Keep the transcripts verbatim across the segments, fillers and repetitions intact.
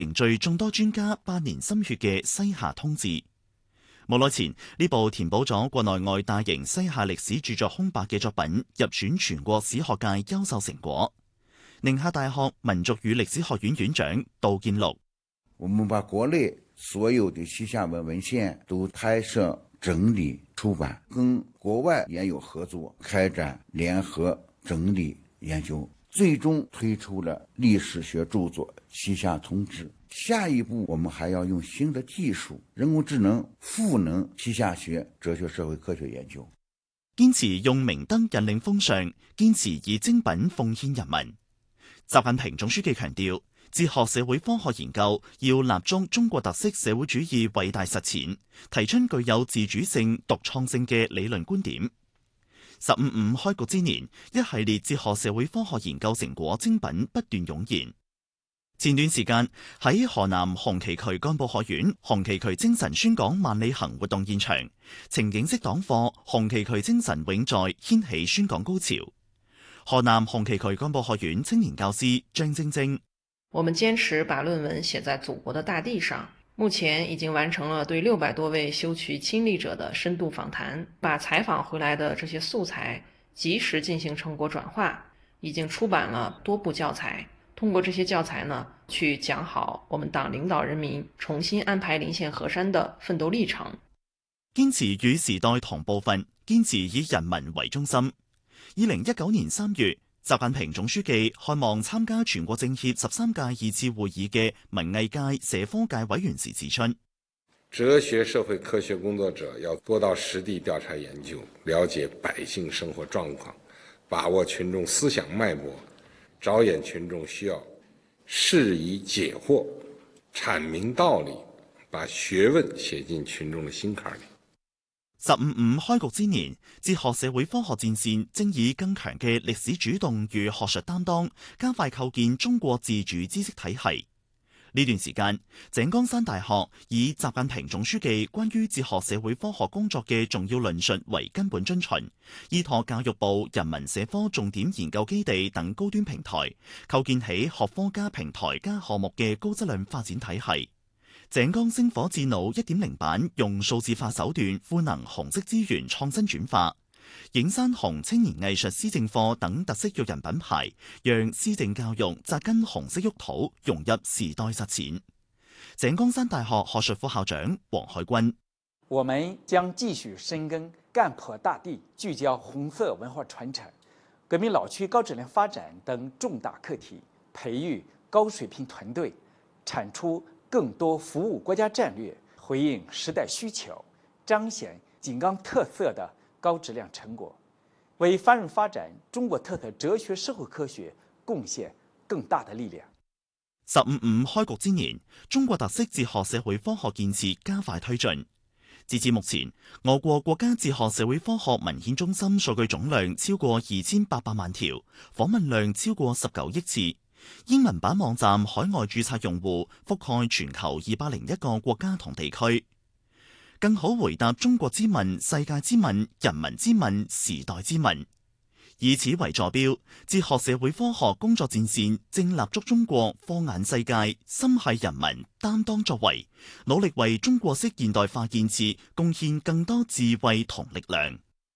凝聚眾多專家百年心血嘅西夏通志。冇耐前，呢部填補咗國內外大型西夏歷史著作空白嘅作品入選全國史學界優秀成果。寧夏大學民族與歷史學院院長杜建祿： 我們把國內所有的西夏文文獻都拍攝、整理、出版，跟國外研友合作，開展聯合整理研究，最終推出了歷史學著作《西夏通志》。下一步，我們還要用新的技術，人工智能賦能西夏學、哲學、社會科學研究。 堅持用明德引領風尚，堅持以精品奉獻人民。習近平總書記強調，哲學社會科學研究要立足中國特色社會主義偉大實踐，提出具有自主性、獨創性嘅理論觀點。十五五開局之年，一系列哲學社會科學研究成果精品不斷湧現。前段時間喺河南紅旗渠幹部學院紅旗渠精神宣講萬里行活動現場，情景式講課《紅旗渠精神永在》掀起宣講高潮。河南紅旗渠幹部學院青年教師張晶晶： 我們堅持把論文寫在祖國的大地上，目前已經完成了對六百多位修渠親歷者的深度訪談，把採訪回來的這些素材及時進行成果轉化，已經出版了多部教材。通過這些教材呢，去講好我們黨領導人民重新安排臨縣河山的奮鬥歷程。 堅持與時代同步伐，堅持以人民為中心。二零一九年三月，習近平總書記看望參加全國政協十三屆二次會議嘅文藝界、社科界委員時指出， 哲學社會科學工作者要多到實地調查研究，了解百姓生活狀況，把握群眾思想脈搏，着眼群眾需要，釋疑解惑，闡明道理，把學問寫進群眾的心坎裏。 十五五開局之年，哲學社會科學戰線正以更強嘅歷史主動與學術擔當，加快構建中國自主知識體系。呢段時間，井岡山大學以習近平總書記關於哲學社會科學工作嘅重要論述為根本遵循，依託教育部人民社科重點研究基地等高端平台，構建起學科加平台加項目嘅高質量發展體系。井岡星火智腦一點零版用數字化手段賦能紅色資源創新轉化。影山紅青年藝術施政課等特色育人品牌，讓施政教育扎根紅色沃土，融入時代實踐。井岡山大學學術副校長黃海軍： 我們將繼續深耕幹破大地，聚焦紅色文化傳承、革命老區高質量發展等重大課題，培育高水平團隊，產出更多服務國家戰略、回應時代需求、彰顯井岡特色的高質量成果，為繁榮發展中國特色哲學社會科學貢獻更大的力量。 十五五開局之年，中國特色哲學社會科學建設加快推進。截至目前，我國國家哲學社會科學文獻中心數據總量超過二千八百萬條，訪問量超過十九億次。英文版網站海外註冊用戶覆蓋全球二百零一個國家同地區。更好回答中國之問、世界之問、人民之問、時代之問，以此為坐標，哲學社會科學工作戰線正立足中國、放眼世界、心繫人民、擔當作為，努力為中國式現代化建設貢獻更多智慧同力量。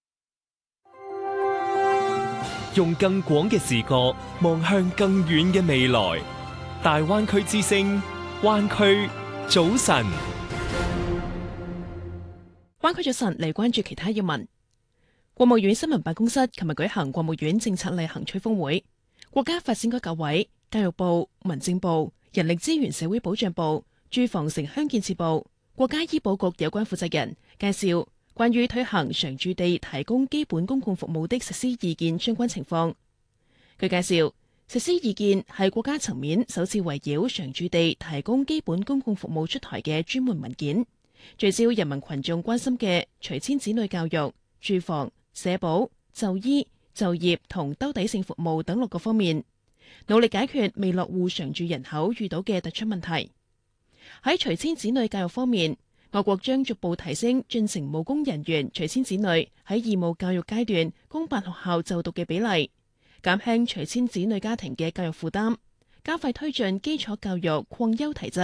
用更廣嘅視角望向更遠嘅未來，大灣區之聲，灣區早晨。 灣區早晨嚟關注其他要聞。國務院新聞辦公室琴日舉行國務院政策例行吹風會，國家發展改革委、教育部、民政部、人力資源社會保障部、住房城鄉建設部、國家醫保局有關負責人介紹關於推行常住地提供基本公共服務的實施意見相關情況。據介紹，實施意見係國家層面首次圍繞常住地提供基本公共服務出台嘅專門文件，聚焦人民群眾關心嘅隨遷子女教育、住房、社保、就醫、就業同兜底性服務等六個方面，努力解決未落戶常住人口遇到嘅突出問題。喺隨遷子女教育方面，我國將逐步提升進城務工人員隨遷子女喺義務教育階段公辦學校就讀嘅比例，減輕隨遷子女家庭嘅教育負擔， 加快推進基礎教育擴優提質。